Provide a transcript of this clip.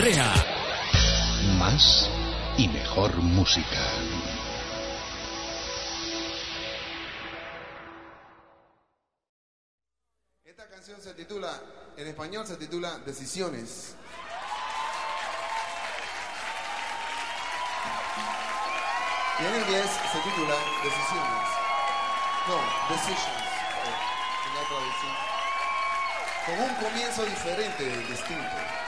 Correa. Más y mejor música. Esta canción se titula, en español se titula Decisiones. Y en inglés se titula Decisiones. No, Decisions. En la traducción. Con un comienzo diferente, distinto.